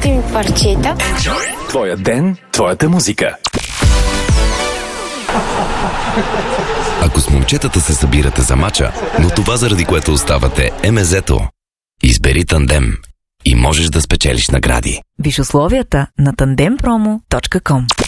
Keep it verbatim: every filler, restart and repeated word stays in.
любимите ми парчета. Твоя ден, твоята музика. Ако с момчетата се събирате за мача, но това заради което оставате е мезето, избери Тандем и можеш да спечелиш награди. Виж условията на тандем промо точка ком.